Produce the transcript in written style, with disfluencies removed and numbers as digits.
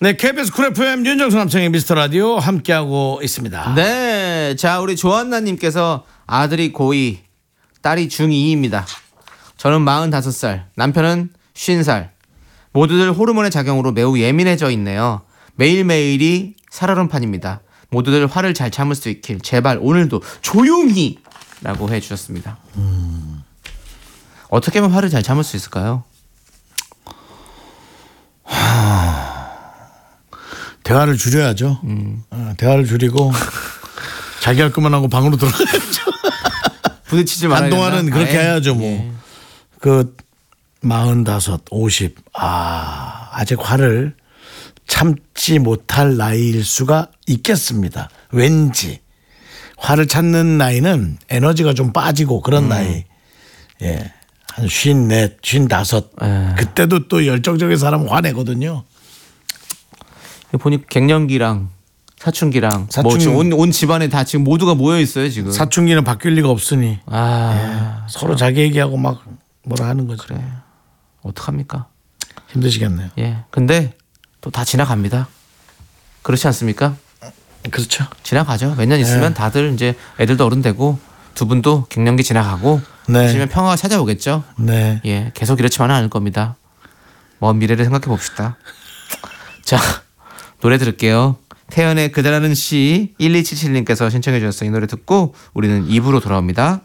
네, KBS 쿨 FM 윤정수 남창의 미스터라디오 함께하고 있습니다. 네, 자 우리 조한나님께서 아들이 고2 딸이 중2입니다. 저는 45살, 남편은 50살. 모두들 호르몬의 작용으로 매우 예민해져 있네요. 매일매일이 살얼음판입니다. 모두들 화를 잘 참을 수 있길 제발 오늘도 조용히 라고 해주셨습니다. 어떻게 하면 화를 잘 참을 수 있을까요? 대화를 줄여야죠. 대화를 줄이고 자기 할 것만 하고 방으로 들어가야죠. 부딪히지 말아야 된다. 한동안은 그렇게 해야죠. 뭐. 예. 그 45, 50 아직 화를 참지 못할 나이일 수가 있겠습니다. 왠지 화를 찾는 나이는 에너지가 좀 빠지고 그런 나이. 예. 한 54, 55 그때도 또 열정적인 사람은 화내거든요. 보니 갱년기랑 사춘기랑 뭐 사춘기. 지금 온 집안에 다 지금 모두가 모여 있어요 지금. 사춘기는 바뀔 리가 없으니 서로 자기 얘기하고 막 뭐라 하는 거죠. 그래. 어떡합니까? 힘드시겠네요. 예. 근데 또 다 지나갑니다. 그렇지 않습니까? 그렇죠. 지나가죠. 몇 년 있으면 다들 이제 애들도 어른 되고 두 분도 갱년기 지나가고 네. 있으면 평화가 찾아오겠죠. 네. 예. 계속 이렇지만은 않을 겁니다. 먼 미래를 생각해 봅시다. 자, 노래 들을게요. 태연의 그대라는 시 1277님께서 신청해 주셨어요. 이 노래 듣고 우리는 2부로 돌아옵니다.